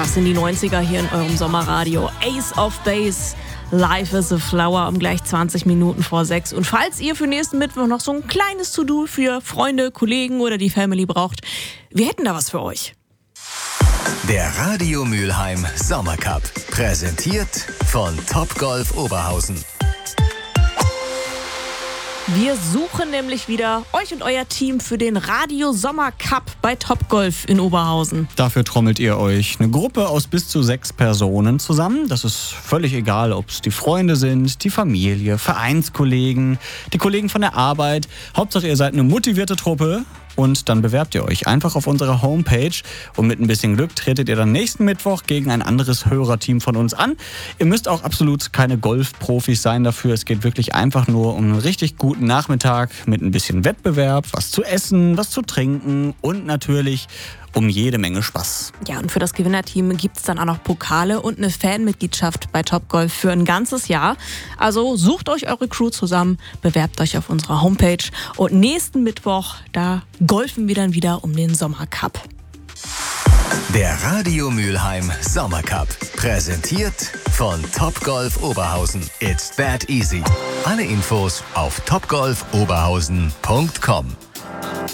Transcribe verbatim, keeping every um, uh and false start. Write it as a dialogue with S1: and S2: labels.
S1: Das sind die neunziger hier in eurem Sommerradio. Ace of Base, Life is a Flower um gleich zwanzig Minuten vor sechs. Und falls ihr für nächsten Mittwoch noch so ein kleines To-Do für Freunde, Kollegen oder die Family braucht, wir hätten da was für euch.
S2: Der Radio Mülheim Sommercup, präsentiert von Topgolf Oberhausen.
S1: Wir suchen nämlich wieder euch und euer Team für den Radio Sommer Cup bei Topgolf in Oberhausen.
S3: Dafür trommelt ihr euch eine Gruppe aus bis zu sechs Personen zusammen. Das ist völlig egal, ob es die Freunde sind, die Familie, Vereinskollegen, die Kollegen von der Arbeit. Hauptsache ihr seid eine motivierte Truppe. Und dann bewerbt ihr euch einfach auf unserer Homepage und mit ein bisschen Glück tretet ihr dann nächsten Mittwoch gegen ein anderes Hörerteam von uns an. Ihr müsst auch absolut keine Golfprofis sein dafür. Es geht wirklich einfach nur um einen richtig guten Nachmittag mit ein bisschen Wettbewerb, was zu essen, was zu trinken und natürlich um jede Menge Spaß.
S1: Ja, und für das Gewinnerteam gibt es dann auch noch Pokale und eine Fanmitgliedschaft bei Topgolf für ein ganzes Jahr. Also sucht euch eure Crew zusammen, bewerbt euch auf unserer Homepage und nächsten Mittwoch, da golfen wir dann wieder um den Sommercup.
S2: Der Radio Mülheim Sommercup, präsentiert von Topgolf Oberhausen. It's that easy. Alle Infos auf topgolf oberhausen punkt com.